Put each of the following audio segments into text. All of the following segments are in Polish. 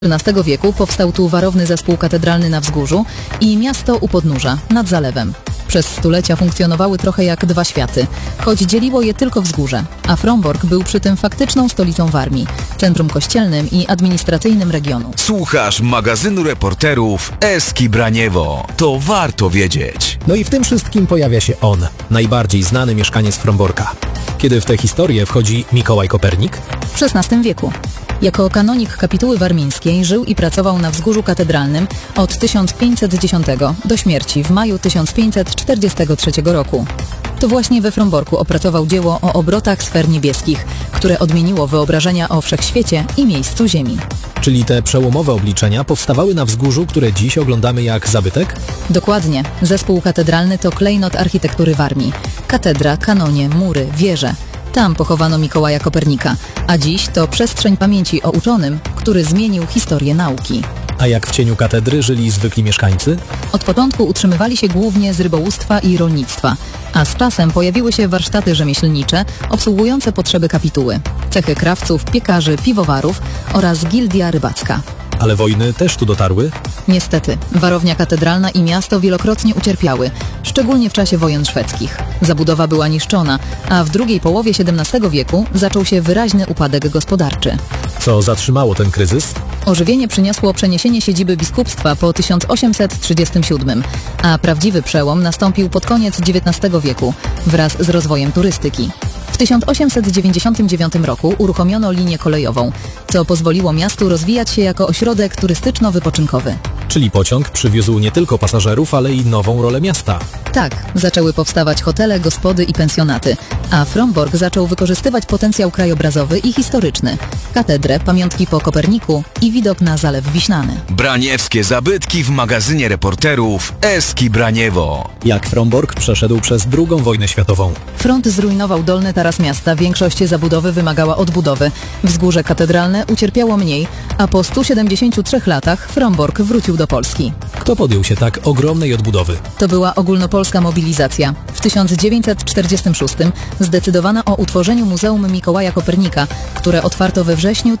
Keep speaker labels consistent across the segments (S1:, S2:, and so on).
S1: XIV wieku powstał tu warowny zespół katedralny na wzgórzu i miasto u podnóża, nad zalewem. Przez stulecia funkcjonowały trochę jak dwa światy, choć dzieliło je tylko wzgórze, a Frombork był przy tym faktyczną stolicą Warmii, centrum kościelnym i administracyjnym regionu.
S2: Słuchasz magazynu reporterów Eski Braniewo. To warto wiedzieć.
S3: No i w tym wszystkim pojawia się on, najbardziej znany mieszkaniec Fromborka. Kiedy w tę historię wchodzi Mikołaj Kopernik?
S1: W XVI wieku. Jako kanonik kapituły warmińskiej żył i pracował na wzgórzu katedralnym od 1510 do śmierci w maju 1543 roku. To właśnie we Fromborku opracował dzieło o obrotach sfer niebieskich, które odmieniło wyobrażenia o wszechświecie i miejscu Ziemi.
S3: Czyli te przełomowe obliczenia powstawały na wzgórzu, które dziś oglądamy jak zabytek?
S1: Dokładnie. Zespół katedralny to klejnot architektury Warmii. Katedra, kanonie, mury, wieże. Tam pochowano Mikołaja Kopernika, a dziś to przestrzeń pamięci o uczonym, który zmienił historię nauki.
S3: A jak w cieniu katedry żyli zwykli mieszkańcy?
S1: Od początku utrzymywali się głównie z rybołówstwa i rolnictwa, a z czasem pojawiły się warsztaty rzemieślnicze obsługujące potrzeby kapituły, cechy krawców, piekarzy, piwowarów oraz gildia rybacka.
S3: Ale wojny też tu dotarły?
S1: Niestety, warownia katedralna i miasto wielokrotnie ucierpiały, szczególnie w czasie wojen szwedzkich. Zabudowa była niszczona, a w drugiej połowie XVII wieku zaczął się wyraźny upadek gospodarczy.
S3: Co zatrzymało ten kryzys?
S1: Ożywienie przyniosło przeniesienie siedziby biskupstwa po 1837, a prawdziwy przełom nastąpił pod koniec XIX wieku wraz z rozwojem turystyki. W 1899 roku uruchomiono linię kolejową, co pozwoliło miastu rozwijać się jako ośrodek turystyczno-wypoczynkowy.
S3: Czyli pociąg przywiózł nie tylko pasażerów, ale i nową rolę miasta.
S1: Tak, zaczęły powstawać hotele, gospody i pensjonaty, a Frombork zaczął wykorzystywać potencjał krajobrazowy i historyczny, katedrę, pamiątki po Koperniku i widok na Zalew Wiśnany.
S2: Braniewskie zabytki w magazynie reporterów Eski Braniewo.
S3: Jak Frombork przeszedł przez II wojnę światową?
S1: Front zrujnował dolny taras miasta, większość zabudowy wymagała odbudowy. Wzgórze katedralne ucierpiało mniej, a po 173 latach Frombork wrócił do Polski.
S3: Kto podjął się tak ogromnej odbudowy?
S1: To była ogólnopolska mobilizacja. W 1946 zdecydowano o utworzeniu Muzeum Mikołaja Kopernika, które otwarto we wrześniu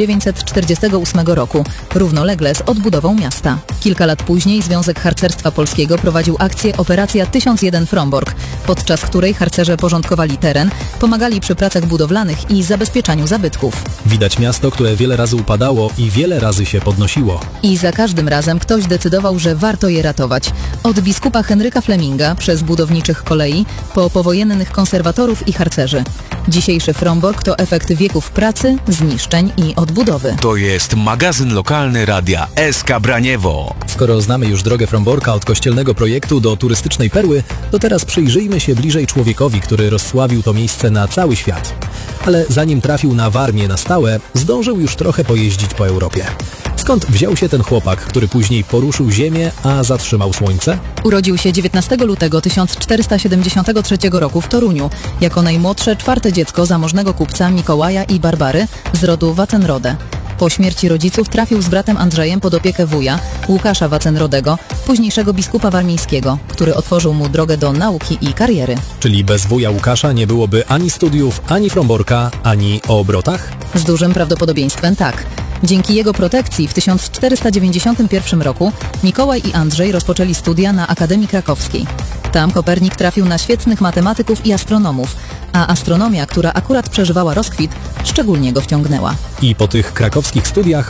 S1: 1948 roku, równolegle z odbudową miasta. Kilka lat później Związek Harcerstwa Polskiego prowadził akcję Operacja 1001 Frombork, podczas której harcerze porządkowali teren, pomagali przy pracach budowlanych i zabezpieczaniu zabytków.
S3: Widać miasto, które wiele razy upadało i wiele razy się podnosiło.
S1: I za każdym razem ktoś decydował, że warto je ratować. Od biskupa Henryka Fleminga, przez budowniczych kolei, po powojennych konserwatorów i harcerzy. Dzisiejszy Frombork to efekt wieków pracy, zniszczeń i odbudowy.
S2: To jest magazyn lokalny radia Eska Braniewo.
S3: Skoro znamy już drogę Fromborka od kościelnego projektu do turystycznej perły, to teraz przyjrzyjmy się bliżej człowiekowi, który rozsławił to miejsce na cały świat. Ale zanim trafił na Warmię na stałe, zdążył już trochę pojeździć po Europie. Skąd wziął się ten chłopak, który później poruszył ziemię, a zatrzymał słońce?
S1: Urodził się 19 lutego 1473 roku w Toruniu, jako najmłodsze czwarte dziecko zamożnego kupca Mikołaja i Barbary z rodu Wacenrode. Po śmierci rodziców trafił z bratem Andrzejem pod opiekę wuja, Łukasza Wacenrodego, późniejszego biskupa warmińskiego, który otworzył mu drogę do nauki i kariery.
S3: Czyli bez wuja Łukasza nie byłoby ani studiów, ani Fromborka, ani o obrotach?
S1: Z dużym prawdopodobieństwem tak. Dzięki jego protekcji w 1491 roku Mikołaj i Andrzej rozpoczęli studia na Akademii Krakowskiej. Tam Kopernik trafił na świetnych matematyków i astronomów, a astronomia, która akurat przeżywała rozkwit, szczególnie go wciągnęła.
S3: I po tych krakowskich studiach